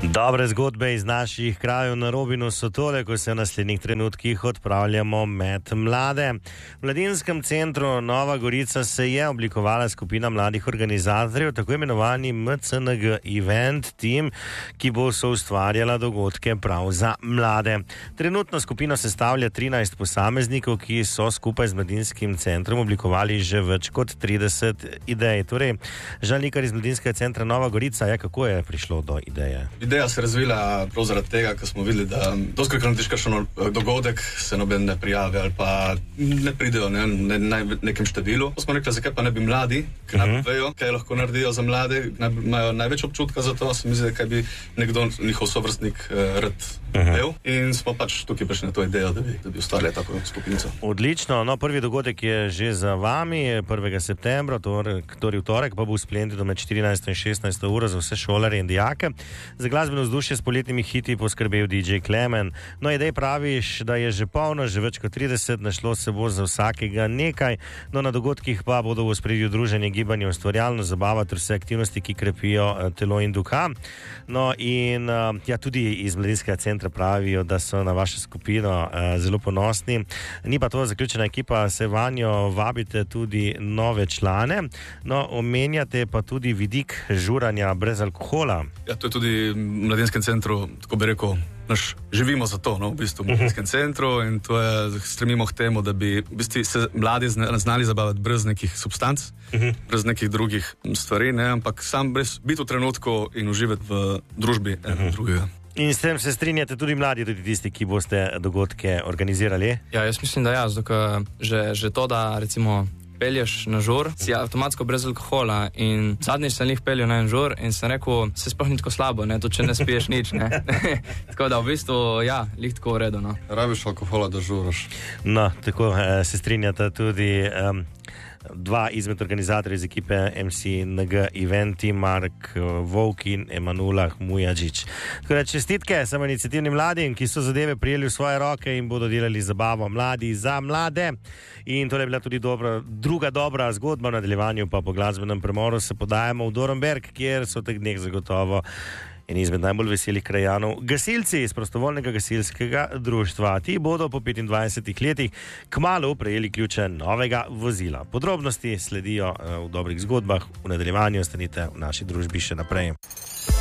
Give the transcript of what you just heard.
Dobre zgodbe iz naših krajev na Robinu so tole, ko se v naslednjih trenutkih odpravljamo med mlade. V Mladinskem centru Nova Gorica se je oblikovala skupina mladih organizatorjev, tako imenovani MCNG Event Team, ki bo soustvarjala dogodke prav za mlade. Trenutno skupino sestavlja 13 posameznikov, ki so skupaj z Mladinskim centrom oblikovali že več kot 30 idej. Torej, Žan Likar iz Mladinskega centra Nova Gorica, kako je prišlo do ideje? Ideja se je razvila prav zaradi tega, ker smo videli, da doskrat narediš kakšen dogodek, se noben ne prijavi ali pa ne pridejo nekem številu. Pa smo rekli, zakaj pa ne bi mladi, ki najbolj vejo, kaj lahko naredijo za mlade, imajo največ občutka za to, se mi zdi, kaj bi nekdo njihov sovrstnik rad pel. In smo pač tukaj prišli na to idejo, da bi ustvarjali tako skupinico. Odlično, prvi dogodek je že za vami, 1. septembra, torej v torek, pa bo v Splendidu med 14 in 16 uro za vse šolarje in dijake. Za glasbeno vzdušje s poletnimi hiti poskrbel DJ Klemen. Idej praviš, da je že polno, že več kot 30, našlo se bo za vsakega nekaj, na dogodkih pa bodo v ospredju druženje, gibanje, ustvarjalno, zabava ter vse aktivnosti, ki krepijo telo in duha. Tudi iz Mladinskega centra pravijo, da so na vašo skupino zelo ponosni. Ni pa to zaključena ekipa, se vanjo vabite tudi nove člane. Omenjate pa tudi vidik žuranja brez alkohola. Ja, to je tudi v Mladinskem centru, tako bi rekel, živimo za to, v bistvu v Mladinskem centru, in to je, stremimo k temu, da bi v bistvu se mladi znali zabavati brez nekih substanc, brez nekih drugih stvari, ampak sam brez biti v trenutku in uživati v družbi drugega. In s tem se strinjate tudi mladi, tudi tisti, ki boste dogodke organizirali? Ja, jaz mislim, da zato že to, da recimo pelješ na žur, si avtomatsko brez alkohola, in zadnjič sem jih peljal na en žur in sem rekel, se sploh ni tako slabo, to če ne spiješ nič, Tako da v bistvu, lih tako v redu, Rabiš alkohola, da žuraš. Tako se strinjata tudi dva izmed organizatorjev iz ekipe MCNG Eventi, Mark Vovk in Emanuela Mujadžič. Čestitke samo iniciativnim mladim, ki so zadeve prijeli v svoje roke in bodo delali zabavo mladi za mlade. In to je bila tudi druga dobra zgodba. V nadaljevanju pa po glasbenem premoru se podajamo v Dornberk, kjer so v teh dneh zagotovo en izmed najbolj veselih krajanov gasilci iz prostovoljnega gasilskega društva. Ti bodo po 25 letih kmalu prejeli ključe novega vozila. Podrobnosti sledijo v dobrih zgodbah. V nadaljevanju ostanite v naši družbi še naprej.